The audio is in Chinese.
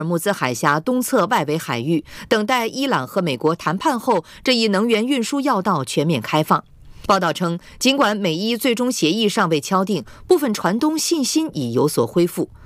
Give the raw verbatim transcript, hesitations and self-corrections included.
尔木兹海峡东侧外围海域，等待伊朗和美国谈判后，这一能源运输要道全面开放。报道称，尽管美伊最终协议尚未敲定，部分船东信心已有所恢复。